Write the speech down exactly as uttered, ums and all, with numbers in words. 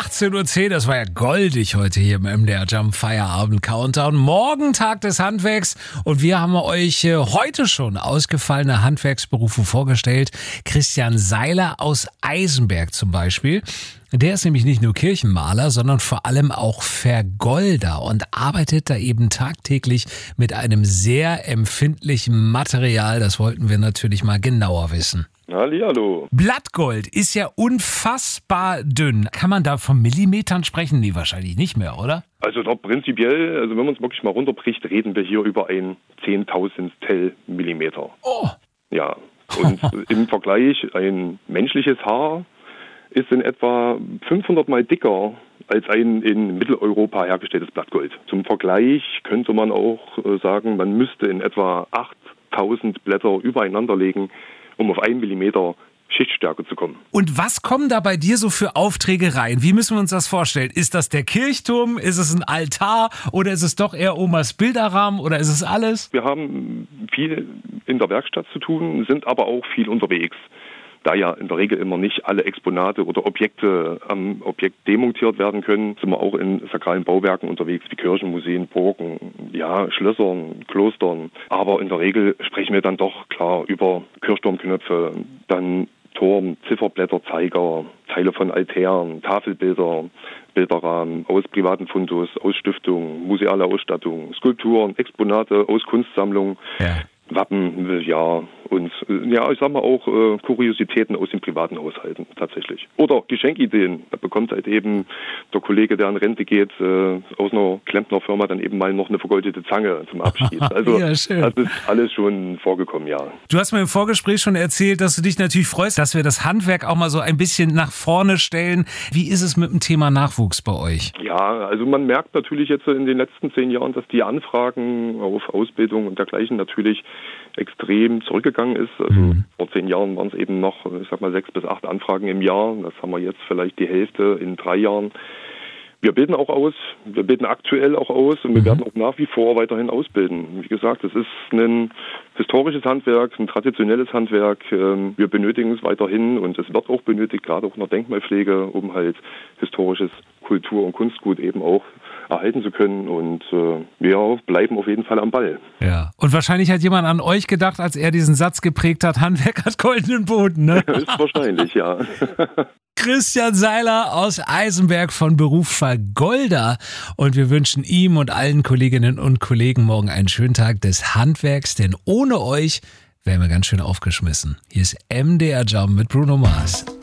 achtzehn Uhr zehn, das war ja goldig heute hier im M D R Jump Feierabend Countdown. Morgen Tag des Handwerks und wir haben euch heute schon ausgefallene Handwerksberufe vorgestellt. Christian Seiler aus Eisenberg zum Beispiel. Der ist nämlich nicht nur Kirchenmaler, sondern vor allem auch Vergolder und arbeitet da eben tagtäglich mit einem sehr empfindlichen Material. Das wollten wir natürlich mal genauer wissen. Hallihallo. Blattgold ist ja unfassbar dünn. Kann man da von Millimetern sprechen? Nee, wahrscheinlich nicht mehr, oder? Also doch prinzipiell, also wenn man es wirklich mal runterbricht, reden wir hier über ein Zehntausendstel Millimeter. Oh. Ja, und im Vergleich ein menschliches Haar ist in etwa fünfhundert Mal dicker als ein in Mitteleuropa hergestelltes Blattgold. Zum Vergleich könnte man auch sagen, man müsste in etwa achttausend Blätter übereinander legen, um auf einen Millimeter Schichtstärke zu kommen. Und was kommen da bei dir so für Aufträge rein? Wie müssen wir uns das vorstellen? Ist das der Kirchturm? Ist es ein Altar? Oder ist es doch eher Omas Bilderrahmen? Oder ist es alles? Wir haben viel in der Werkstatt zu tun, sind aber auch viel unterwegs. Da ja in der Regel immer nicht alle Exponate oder Objekte am Objekt demontiert werden können, sind wir auch in sakralen Bauwerken unterwegs, wie Kirchen, Museen, Burgen, ja, Schlössern, Klostern. Aber in der Regel sprechen wir dann doch klar über Kirchturmknöpfe, dann Turm, Zifferblätter, Zeiger, Teile von Altären, Tafelbilder, Bilderrahmen aus privaten Fundus, aus Stiftungen, museale Ausstattung, Skulpturen, Exponate aus Kunstsammlungen. Ja. Wappen, ja, und ja, ich sag mal auch äh, Kuriositäten aus den privaten Haushalten tatsächlich. Oder Geschenkideen. Da bekommt halt eben der Kollege, der in Rente geht, äh, aus einer Klempnerfirma dann eben mal noch eine vergoldete Zange zum Abschied. Also ja, schön. Das ist alles schon vorgekommen, ja. Du hast mir im Vorgespräch schon erzählt, dass du dich natürlich freust, dass wir das Handwerk auch mal so ein bisschen nach vorne stellen. Wie ist es mit dem Thema Nachwuchs bei euch? Ja, also man merkt natürlich jetzt in den letzten zehn Jahren, dass die Anfragen auf Ausbildung und dergleichen natürlich extrem zurückgegangen ist. Also mhm. vor zehn Jahren waren es eben noch, ich sag mal, sechs bis acht Anfragen im Jahr. Das haben wir jetzt vielleicht die Hälfte in drei Jahren. Wir bilden auch aus, wir bilden aktuell auch aus und wir mhm. werden auch nach wie vor weiterhin ausbilden. Wie gesagt, es ist ein historisches Handwerk, ein traditionelles Handwerk. Wir benötigen es weiterhin und es wird auch benötigt, gerade auch in der Denkmalpflege, um halt historisches Kultur- und Kunstgut eben auch erhalten zu können, und äh, wir bleiben auf jeden Fall am Ball. Ja, und wahrscheinlich hat jemand an euch gedacht, als er diesen Satz geprägt hat, Handwerk hat goldenen Boden, ne? Ist wahrscheinlich, ja. Christian Seiler aus Eisenberg, von Beruf Vergolder, und wir wünschen ihm und allen Kolleginnen und Kollegen morgen einen schönen Tag des Handwerks, denn ohne euch wären wir ganz schön aufgeschmissen. Hier ist M D R Jump mit Bruno Mars.